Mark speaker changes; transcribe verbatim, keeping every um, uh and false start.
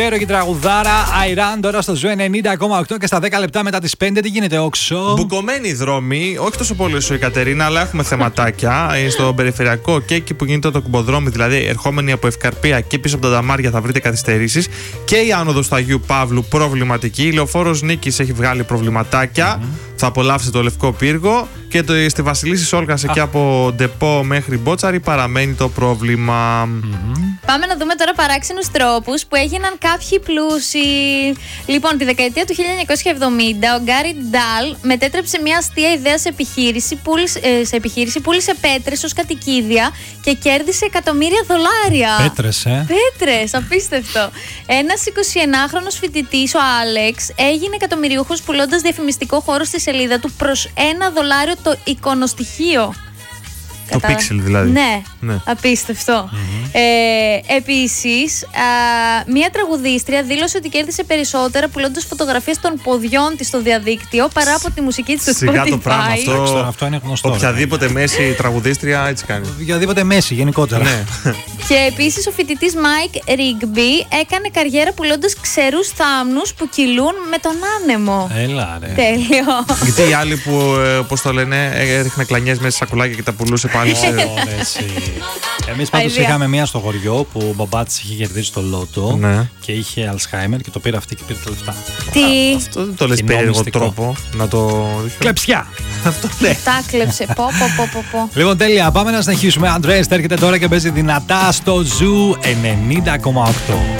Speaker 1: Υπέροχη τραγουδάρα, Αϊράν, τώρα στο Ζου ενενήντα κόμμα οκτώ και στα δέκα λεπτά μετά τις πέντε. Τι γίνεται, Όξο?
Speaker 2: Μπουκωμένοι οι δρόμοι, όχι τόσο πολύ όσο η Κατερίνα, αλλά έχουμε θεματάκια. Στο περιφερειακό και εκεί που γίνεται το κουμποδρόμι, δηλαδή ερχόμενοι από Ευκαρπία και πίσω από τα Νταμάρια, θα βρείτε καθυστερήσεις. Και η άνοδος του Αγίου Παύλου προβληματική. Η Λεωφόρος Νίκης έχει βγάλει προβληματάκια. Mm-hmm. Θα απολαύσετε το Λευκό Πύργο. Και το, στη Βασιλίσσης Όλγας, εκεί από Ντεπό μέχρι Μπότσαρη, παραμένει το πρόβλημα.
Speaker 3: Mm-hmm. Πάμε να δούμε τώρα παράξενους τρόπους που έγιναν κάποιοι πλούσιοι. Λοιπόν, τη δεκαετία του χίλια εννιακόσια εβδομήντα, ο Γκάρι Ντάλ μετέτρεψε μια αστεία ιδέα σε επιχείρηση, πούλησε, ε, σε επιχείρηση, πούλησε πέτρες ως κατοικίδια και κέρδισε εκατομμύρια δολάρια.
Speaker 1: Πέτρες, ε.
Speaker 3: Πέτρες, απίστευτο. Ένας εικοσιενάχρονος φοιτητής, ο Άλεξ, έγινε εκατομμυριούχος πουλώντας διαφημιστικό χώρο στη σελίδα του προς ένα δολάριο το εικονοστοιχείο.
Speaker 2: Το Κατα... pixel δηλαδή.
Speaker 3: Ναι, ναι. Απίστευτο. Mm-hmm. Ε, επίσης, α, μία τραγουδίστρια δήλωσε ότι κέρδισε περισσότερα πουλώντας φωτογραφίες των ποδιών της στο διαδίκτυο παρά από τη μουσική της στο Spotify.
Speaker 2: Σιγά το πράγμα αυτό.
Speaker 1: Αυτό είναι γνωστό.
Speaker 2: Οποιαδήποτε μέση τραγουδίστρια έτσι κάνει.
Speaker 1: Οποιαδήποτε μέση γενικότερα.
Speaker 2: Ναι.
Speaker 3: Και επίσης ο φοιτητής Mike Rigby έκανε καριέρα πουλώντας ξερούς θάμνους που κυλούν με τον άνεμο.
Speaker 1: Έλα ρε.
Speaker 3: Τέλειο.
Speaker 2: Γιατί οι άλλοι που, πώς το λένε, έριχνε κλανιές μέσα σε σακουλάκια και τα πουλούσε πάλι.
Speaker 1: Εμείς πάντως είχαμε μία στο χωριό που ο μπαμπάτης είχε κερδίσει το λότο, ναι, και είχε Αλσχάιμερ και το πήρε αυτή και πήρε τα λεφτά.
Speaker 3: Τι?
Speaker 2: Αυτό δεν το λες περίεργο τρόπο να το...
Speaker 1: Κλεψιά.
Speaker 3: Αυτό ναι. Τα κλέψε. Πω, πω, πω, πω.
Speaker 1: Λοιπόν, τέλεια. Πάμε να συνεχίσουμε. Αντρέας έρχεται τώρα και παίζει δυνατά στο Ζου ενενήντα κόμμα οκτώ.